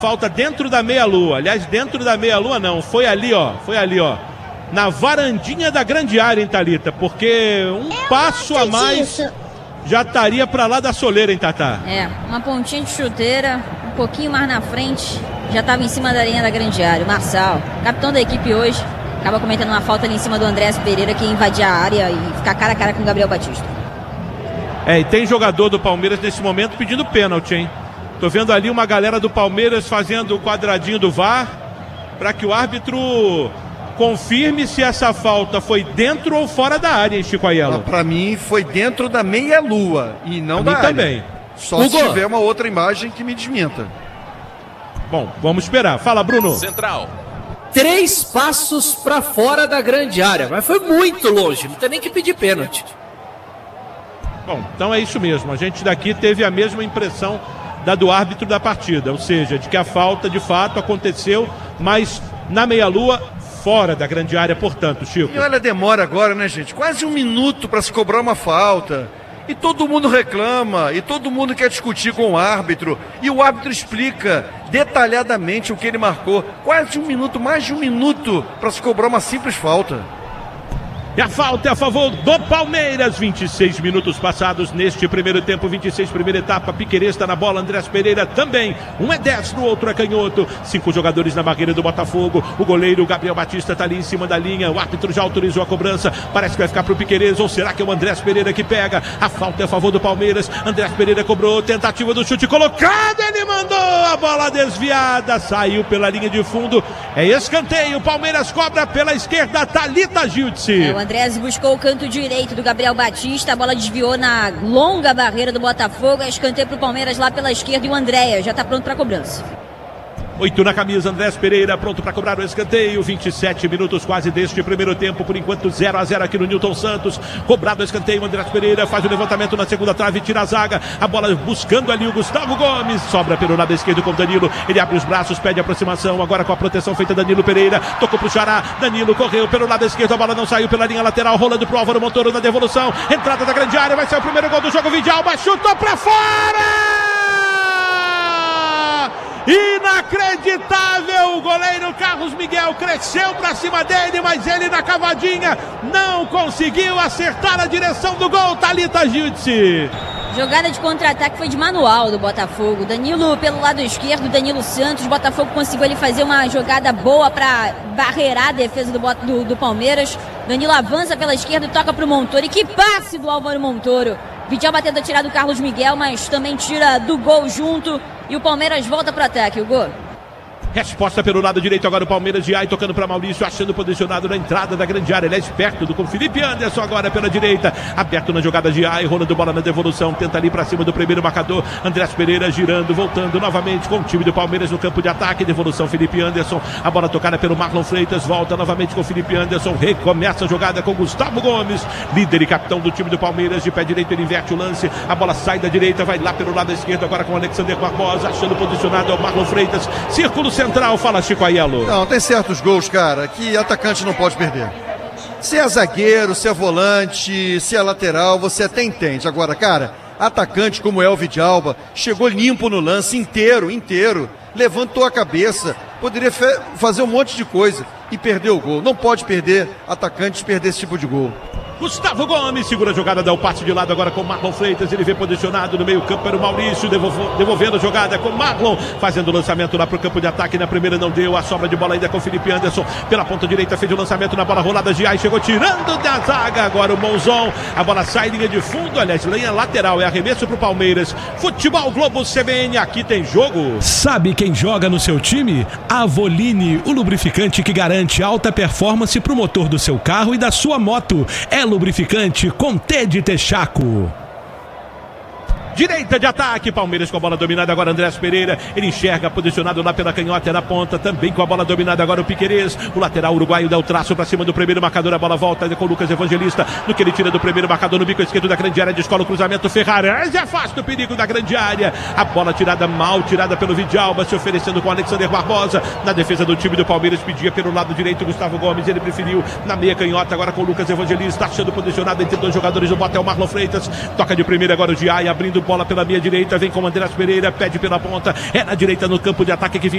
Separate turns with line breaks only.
Falta dentro da meia-lua. Aliás, dentro da meia-lua não. Foi ali, ó. Na varandinha da grande área, hein, Thalita? Porque passo a mais já estaria pra lá da soleira, hein, Tatá?
Uma pontinha de chuteira, um pouquinho mais na frente, já estava em cima da linha da grande área. O Marçal, capitão da equipe hoje, acaba cometendo uma falta ali em cima do Andrés Pereira, que ia invadir a área e ficar cara a cara com o Gabriel Batista.
E tem jogador do Palmeiras nesse momento pedindo pênalti, hein? Tô vendo ali uma galera do Palmeiras fazendo o quadradinho do VAR para que o árbitro confirme se essa falta foi dentro ou fora da área, hein, Chico Aiello?
Para mim foi dentro da meia-lua e não da área.
Também.
Só se tiver uma outra imagem que me desminta.
Bom, vamos esperar. Fala, Bruno.
Central.
3 passos para fora da grande área, mas foi muito longe, não tem nem que pedir pênalti.
Bom, então é isso mesmo. A gente daqui teve a mesma impressão da do árbitro da partida, ou seja, de que a falta de fato aconteceu, mas na meia-lua, fora da grande área, portanto, Chico.
E olha a demora agora, né, gente? Quase 1 minuto para se cobrar uma falta. E todo mundo reclama, e todo mundo quer discutir com o árbitro, e o árbitro explica detalhadamente o que ele marcou. Quase 1 minuto, mais de 1 minuto para se cobrar uma simples falta.
E a falta é a favor do Palmeiras. 26 minutos passados neste primeiro tempo, 26, primeira etapa. Piquerez está na bola, Andrés Pereira também. Um é destro, o outro é canhoto. 5 jogadores na barreira do Botafogo. O goleiro Gabriel Batista está ali em cima da linha. O árbitro já autorizou a cobrança. Parece que vai ficar para o Piquerez, ou será que é o Andrés Pereira que pega? A falta é a favor do Palmeiras. Andrés Pereira cobrou, tentativa do chute colocado. Ele mandou a bola desviada, saiu pela linha de fundo. É escanteio. O Palmeiras cobra pela esquerda. Thalita Giltzi.
O Andrés buscou o canto direito do Gabriel Batista, a bola desviou na longa barreira do Botafogo, escanteio para o Palmeiras lá pela esquerda e o Andréa já está pronto para a cobrança.
8 na camisa, Andrés Pereira pronto para cobrar o escanteio. 27 minutos quase deste primeiro tempo, por enquanto 0-0 aqui no Newton Santos. Cobrado o escanteio, Andrés Pereira faz o levantamento na segunda trave, tira a zaga, a bola buscando ali o Gustavo Gomes, sobra pelo lado esquerdo com o Danilo, ele abre os braços, pede aproximação, agora com a proteção feita Danilo Pereira, tocou pro Xará, Danilo correu pelo lado esquerdo, a bola não saiu pela linha lateral, rolando pro Álvaro Montoro na devolução, entrada da grande área, vai ser o primeiro gol do jogo. Vidalba chutou pra fora! Inacreditável, o goleiro Carlos Miguel cresceu pra cima dele, mas ele na cavadinha não conseguiu acertar a direção do gol. Thalita Giltzi.
Jogada de contra-ataque foi de manual do Botafogo. Danilo pelo lado esquerdo, Danilo Santos. O Botafogo conseguiu ali fazer uma jogada boa para barreirar a defesa do Palmeiras. Danilo avança pela esquerda e toca pro Montoro. E que passe do Álvaro Montoro. Vidalba tenta tirar do Carlos Miguel, mas também tira do gol junto. E o Palmeiras volta para o ataque, o gol.
Resposta pelo lado direito agora o Palmeiras, de Ai tocando para Maurício, achando posicionado na entrada da grande área. Ele é esperto com Felipe Anderson agora pela direita, aberto na jogada de Ai, rolando bola na devolução, tenta ali para cima do primeiro marcador. Andrés Pereira girando, voltando novamente com o time do Palmeiras no campo de ataque. Devolução Felipe Anderson, a bola tocada pelo Marlon Freitas, volta novamente com Felipe Anderson, recomeça a jogada com Gustavo Gomes, líder e capitão do time do Palmeiras. De pé direito ele inverte o lance, a bola sai da direita, vai lá pelo lado esquerdo agora com o Alexander Barbosa, achando posicionado é o Marlon Freitas, círculo central. Fala, Chico Aiello.
Não, tem certos gols, cara, que atacante não pode perder. Se é zagueiro, se é volante, se é lateral, você até entende. Agora, cara, atacante como é o Vidalba, chegou limpo no lance, inteiro, levantou a cabeça, poderia fazer um monte de coisa e perdeu o gol. Não pode perder, atacantes perder esse tipo de gol.
Gustavo Gomes segura a jogada, dá o passe de lado agora com Marlon Freitas, ele vem posicionado no meio campo para o Maurício, devolvendo a jogada com Marlon, fazendo o lançamento lá para o campo de ataque. Na primeira não deu, a sobra de bola ainda com Felipe Anderson, pela ponta direita fez o lançamento na bola rolada de Ai, chegou tirando da zaga, agora o Monzon, a bola sai linha de fundo, aliás, linha lateral, é arremesso para o Palmeiras. Futebol Globo CBN, aqui tem jogo.
Sabe quem joga no seu time? Avoline, o lubrificante que garante alta performance para o motor do seu carro e da sua moto. É lubrificante com T de Texaco.
Direita de ataque, Palmeiras com a bola dominada agora, Andrés Pereira, ele enxerga, posicionado lá pela canhota na ponta, também com a bola dominada agora o Piquerez, o lateral uruguaio dá o traço para cima do primeiro marcador, a bola volta com o Lucas Evangelista, no que ele tira do primeiro marcador no bico esquerdo da grande área, descola o cruzamento, Ferrares afasta o perigo da grande área, a bola tirada mal, tirada pelo Vidalba, se oferecendo com o Alexander Barbosa, na defesa do time do Palmeiras, pedia pelo lado direito Gustavo Gomes, ele preferiu na meia canhota, agora com o Lucas Evangelista, achando posicionado entre dois jogadores do Botel, Marlon Freitas, toca de primeira agora o Giai, abrindo bola pela meia direita, vem com o Andrés Pereira, pede pela ponta, é na direita no campo de ataque que vinha